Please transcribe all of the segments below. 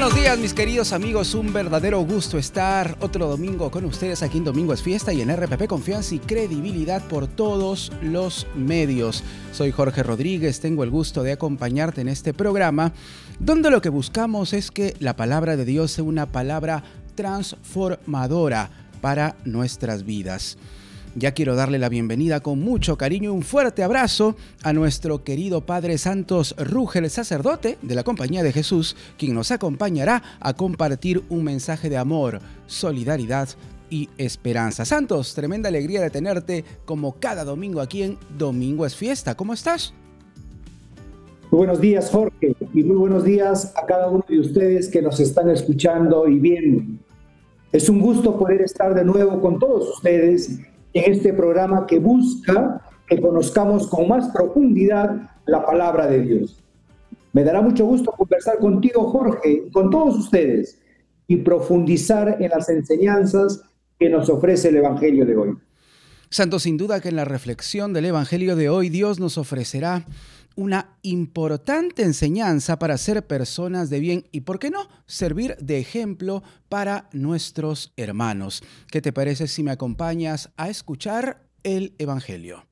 buenos días, mis queridos amigos. Un verdadero gusto estar otro domingo con ustedes aquí en Domingo es Fiesta y en RPP Confianza y Credibilidad por todos los medios. Soy Jorge Rodríguez, tengo el gusto de acompañarte en este programa donde lo que buscamos es que la palabra de Dios sea una palabra transformadora para nuestras vidas. Ya quiero darle la bienvenida con mucho cariño y un fuerte abrazo a nuestro querido Padre Santos Rugel, sacerdote de la Compañía de Jesús, quien nos acompañará a compartir un mensaje de amor, solidaridad y esperanza. Santos, tremenda alegría de tenerte como cada domingo aquí en Domingo es Fiesta. ¿Cómo estás? Muy buenos días, Jorge, y muy buenos días a cada uno de ustedes que nos están escuchando y viendo. Es un gusto poder estar de nuevo con todos ustedes en este programa que busca que conozcamos con más profundidad la palabra de Dios. Me dará mucho gusto conversar contigo, Jorge, con todos ustedes y profundizar en las enseñanzas que nos ofrece el Evangelio de hoy. Santo, sin duda que en la reflexión del Evangelio de hoy Dios nos ofrecerá una importante enseñanza para ser personas de bien y, ¿por qué no?, servir de ejemplo para nuestros hermanos. ¿Qué te parece si me acompañas a escuchar el Evangelio?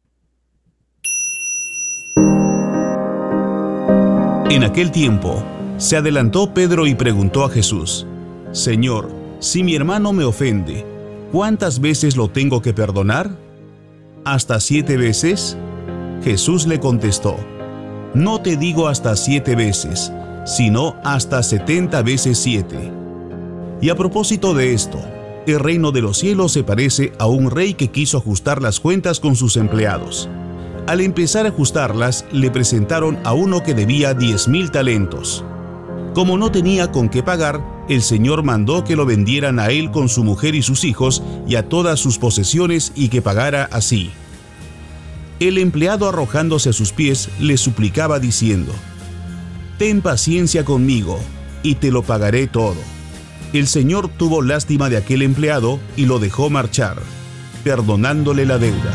En aquel tiempo, se adelantó Pedro y preguntó a Jesús: Señor, si mi hermano me ofende, ¿cuántas veces lo tengo que perdonar? ¿Hasta 7 veces? Jesús le contestó: No te digo hasta 7 veces, sino hasta 70 veces 7. Y a propósito de esto, el reino de los cielos se parece a un rey que quiso ajustar las cuentas con sus empleados. Al empezar a ajustarlas, le presentaron a uno que debía 10,000 talentos. Como no tenía con qué pagar, el Señor mandó que lo vendieran a él con su mujer y sus hijos y a todas sus posesiones y que pagara así. El empleado, arrojándose a sus pies, le suplicaba diciendo: Ten paciencia conmigo y te lo pagaré todo. El Señor tuvo lástima de aquel empleado y lo dejó marchar, perdonándole la deuda.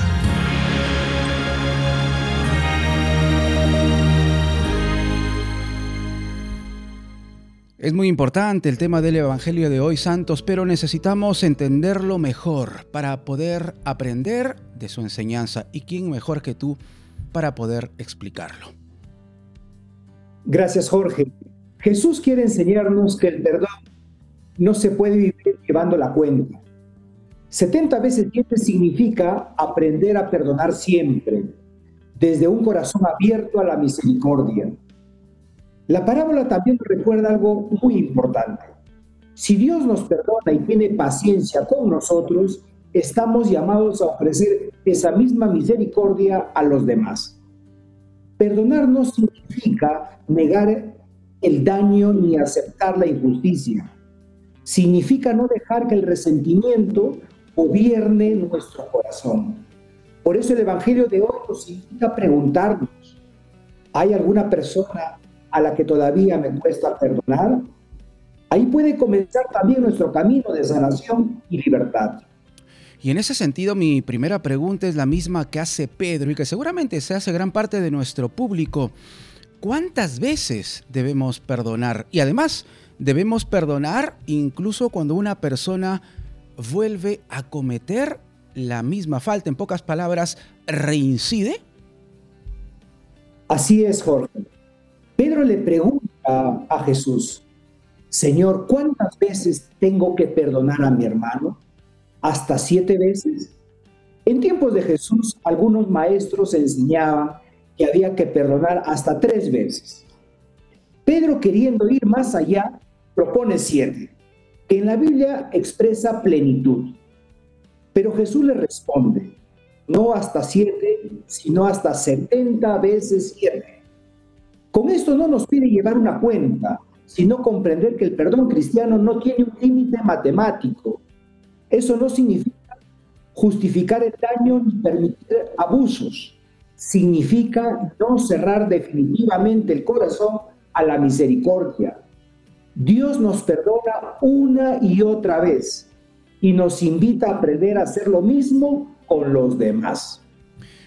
Es muy importante el tema del Evangelio de hoy, Santos, pero necesitamos entenderlo mejor para poder aprender de su enseñanza. ¿Y quién mejor que tú para poder explicarlo? Gracias, Jorge. Jesús quiere enseñarnos que el perdón no se puede vivir llevando la cuenta. 70 veces 7 significa aprender a perdonar siempre, desde un corazón abierto a la misericordia. La parábola también nos recuerda algo muy importante. Si Dios nos perdona y tiene paciencia con nosotros, estamos llamados a ofrecer esa misma misericordia a los demás. Perdonar no significa negar el daño ni aceptar la injusticia. Significa no dejar que el resentimiento gobierne nuestro corazón. Por eso el Evangelio de hoy nos invita a preguntarnos: ¿hay alguna persona a la que todavía me cuesta perdonar? Ahí puede comenzar también nuestro camino de sanación y libertad. Y en ese sentido, mi primera pregunta es la misma que hace Pedro y que seguramente se hace gran parte de nuestro público. ¿Cuántas veces debemos perdonar? Y además, ¿debemos perdonar incluso cuando una persona vuelve a cometer la misma falta? En pocas palabras, ¿reincide? Así es, Jorge. Pedro le pregunta a Jesús: Señor, ¿cuántas veces tengo que perdonar a mi hermano? ¿Hasta 7 veces? En tiempos de Jesús, algunos maestros enseñaban que había que perdonar hasta 3 veces. Pedro, queriendo ir más allá, propone 7, que en la Biblia expresa plenitud. Pero Jesús le responde: no hasta 7, sino hasta 70 veces 7. Con esto no nos pide llevar una cuenta, sino comprender que el perdón cristiano no tiene un límite matemático. Eso no significa justificar el daño ni permitir abusos. Significa no cerrar definitivamente el corazón a la misericordia. Dios nos perdona una y otra vez y nos invita a aprender a hacer lo mismo con los demás.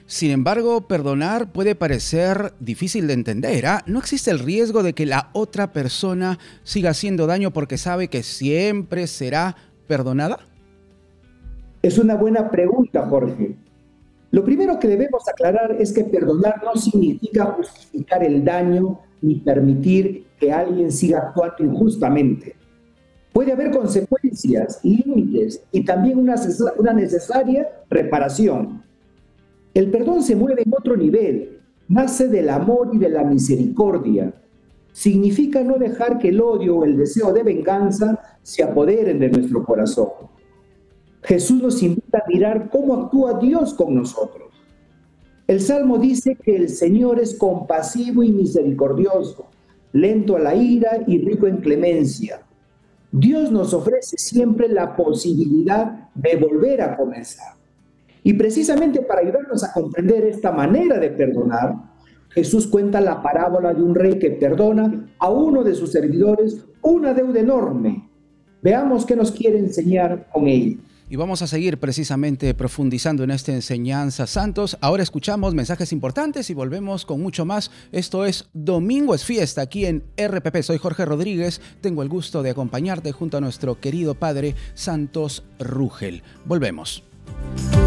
Sin embargo, perdonar puede parecer difícil de entender, ¿ah? ¿No existe el riesgo de que la otra persona siga haciendo daño porque sabe que siempre será perdonada? Es una buena pregunta, Jorge. Lo primero que debemos aclarar es que perdonar no significa justificar el daño ni permitir que alguien siga actuando injustamente. Puede haber consecuencias, límites y también una necesaria reparación. El perdón se mueve en otro nivel, nace del amor y de la misericordia. Significa no dejar que el odio o el deseo de venganza se apoderen de nuestro corazón. Jesús nos invita a mirar cómo actúa Dios con nosotros. El Salmo dice que el Señor es compasivo y misericordioso, lento a la ira y rico en clemencia. Dios nos ofrece siempre la posibilidad de volver a comenzar. Y precisamente para ayudarnos a comprender esta manera de perdonar, Jesús cuenta la parábola de un rey que perdona a uno de sus servidores una deuda enorme. Veamos qué nos quiere enseñar con ella. Y vamos a seguir precisamente profundizando en esta enseñanza, Santos. Ahora escuchamos mensajes importantes y volvemos con mucho más. Esto es Domingo es Fiesta aquí en RPP. Soy Jorge Rodríguez. Tengo el gusto de acompañarte junto a nuestro querido padre Santos Rugel. Volvemos.